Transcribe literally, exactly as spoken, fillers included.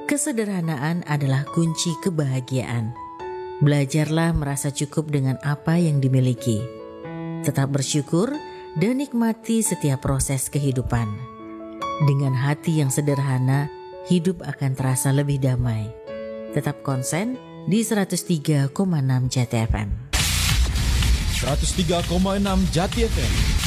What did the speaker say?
Kesederhanaan adalah kunci kebahagiaan. Belajarlah merasa cukup dengan apa yang dimiliki. Tetap bersyukur dan nikmati setiap proses kehidupan. Dengan hati yang sederhana, hidup akan terasa lebih damai. Tetap konsen di seratus tiga koma enam Jati F M. seratus tiga koma enam Jati F M